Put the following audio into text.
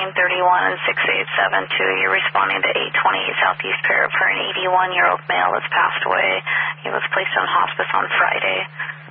931 and 6872. You're responding to 828 Southeast Parrot for an 81-year-old male that's passed away. He was placed on hospice on Friday.